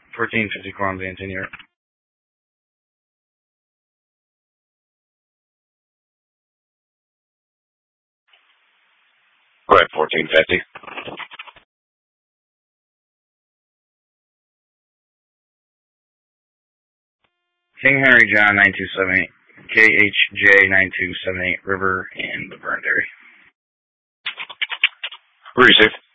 1450 Columbia into New York. Go ahead, 1450. King Henry John 9278. KHJ 9278 River in the Burn Dairy. Receive.